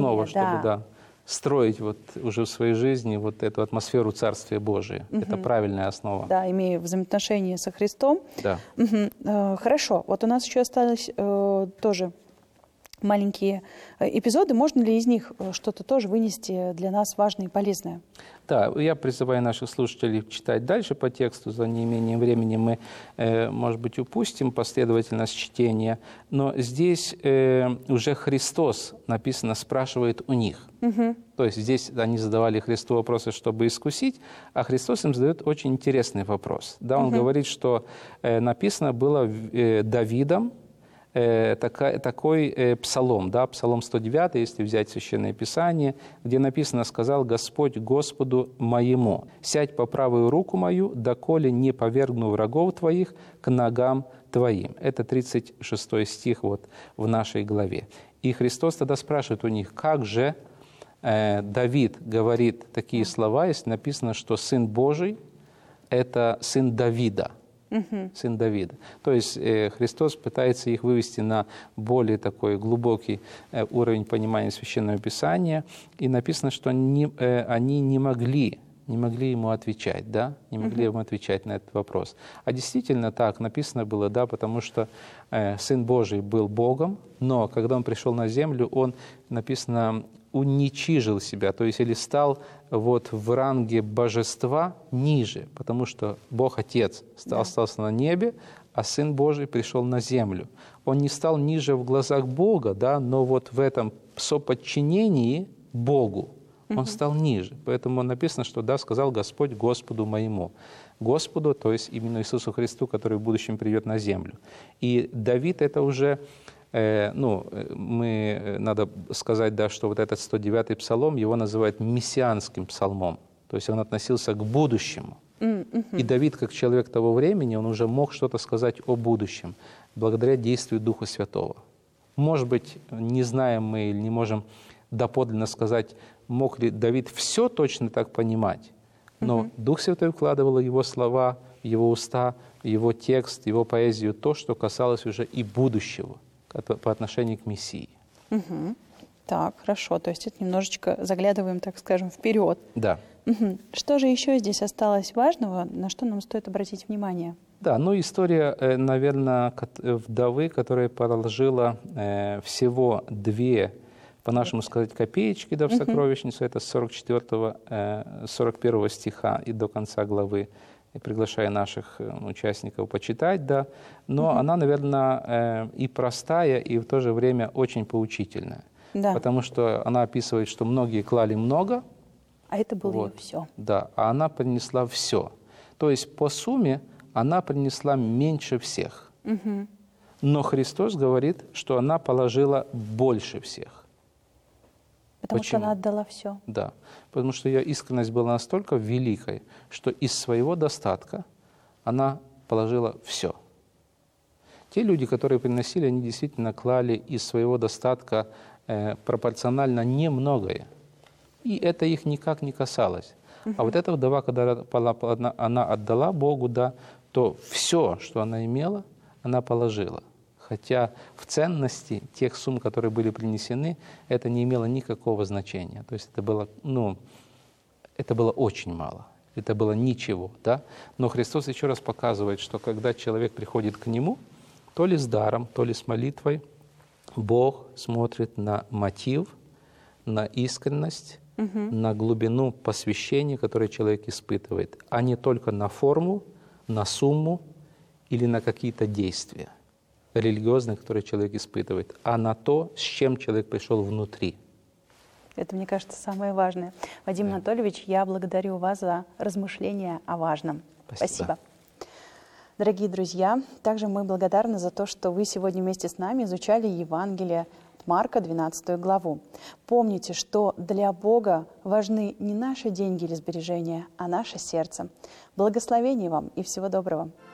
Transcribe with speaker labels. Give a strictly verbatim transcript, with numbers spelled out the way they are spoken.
Speaker 1: основа, чтобы,
Speaker 2: да.
Speaker 1: да, строить вот уже в своей жизни вот эту атмосферу Царствия Божия. Угу. Это правильная основа.
Speaker 2: Да, имея взаимоотношения со Христом.
Speaker 1: Да.
Speaker 2: Угу. Хорошо. Вот у нас еще осталось э, тоже маленькие эпизоды. Можно ли из них что-то тоже вынести для нас важное и полезное?
Speaker 1: Да, я призываю наших слушателей читать дальше по тексту. За неимением времени мы, э, может быть, упустим последовательность чтения. Но здесь э, уже Христос, написано, спрашивает у них. Угу. То есть здесь они задавали Христу вопросы, чтобы искусить, а Христос им задает очень интересный вопрос. Да, он угу. говорит, что э, написано было э, Давидом, Такой, такой псалом, да, псалом сто девять, если взять Священное Писание, где написано: «Сказал Господь Господу моему, сядь по правую руку мою, доколе не повергну врагов твоих к ногам твоим». Это тридцать шестой стих вот в нашей главе. И Христос тогда спрашивает у них, как же э, Давид говорит такие слова, если написано, что Сын Божий – это Сын Давида. Uh-huh. Сын Давида. То есть э, Христос пытается их вывести на более такой глубокий э, уровень понимания Священного Писания. И написано, что не, э, они не могли, не могли ему отвечать, да? Не могли uh-huh. ему отвечать на этот вопрос. А действительно так написано было, да, потому что э, Сын Божий был Богом, но когда Он пришел на землю, Он, написано, уничижил себя, то есть или стал вот в ранге божества ниже, потому что Бог Отец стал, да. остался на небе, а Сын Божий пришел на землю. Он не стал ниже в глазах Бога, да, но вот в этом соподчинении Богу он угу. стал ниже. Поэтому написано, что да, сказал Господь Господу моему. Господу, то есть именно Иисусу Христу, который в будущем придет на землю. И Давид это уже... Ну, мы, надо сказать, да, что вот этот сто девятый псалом, его называют мессианским псалмом. То есть он относился к будущему. Mm-hmm. И Давид, как человек того времени, он уже мог что-то сказать о будущем, благодаря действию Духа Святого. Может быть, не знаем мы или не можем доподлинно сказать, мог ли Давид все точно так понимать, но mm-hmm. Дух Святой вкладывал его слова, его уста, его текст, его поэзию, то, что касалось уже и будущего по отношению к Мессии.
Speaker 2: Угу. Так, хорошо. То есть это немножечко заглядываем, так скажем, вперед.
Speaker 1: Да.
Speaker 2: Угу. Что же еще здесь осталось важного, на что нам стоит обратить внимание?
Speaker 1: Да, ну история, наверное, вдовы, которая положила всего две, по-нашему сказать, копеечки, да, в сокровищницу, это с сорок четвёртого, сорок первого стиха и до конца главы. Я приглашаю наших участников почитать, да. Но mm-hmm. она, наверное, и простая, и в то же время очень поучительная. Да. Потому что она описывает, что многие клали много.
Speaker 2: А это было
Speaker 1: вот,
Speaker 2: ее все.
Speaker 1: Да, а она принесла все. То есть по сумме она принесла меньше всех. Mm-hmm. Но Христос говорит, что она положила больше всех.
Speaker 2: Потому
Speaker 1: Почему?
Speaker 2: что она отдала все.
Speaker 1: Да, потому что ее искренность была настолько великой, что из своего достатка она положила все. Те люди, которые приносили, они действительно клали из своего достатка э, пропорционально немногое. И это их никак не касалось. Uh-huh. А вот эта вдова, когда она отдала Богу, да, то все, что она имела, она положила. Хотя в ценности тех сумм, которые были принесены, это не имело никакого значения. То есть это было, ну, это было очень мало, это было ничего. Да? Но Христос еще раз показывает, что когда человек приходит к Нему, то ли с даром, то ли с молитвой, Бог смотрит на мотив, на искренность, угу. на глубину посвящения, которое человек испытывает, а не только на форму, на сумму или на какие-то действия религиозные, которые человек испытывает, а на то, с чем человек пришел внутри.
Speaker 2: Это, мне кажется, самое важное. Вадим да. Анатольевич, я благодарю вас за размышления о важном.
Speaker 1: Спасибо.
Speaker 2: Спасибо. Дорогие друзья, также мы благодарны за то, что вы сегодня вместе с нами изучали Евангелие от Марка, двенадцатую главу. Помните, что для Бога важны не наши деньги или сбережения, а наше сердце. Благословений вам и всего доброго.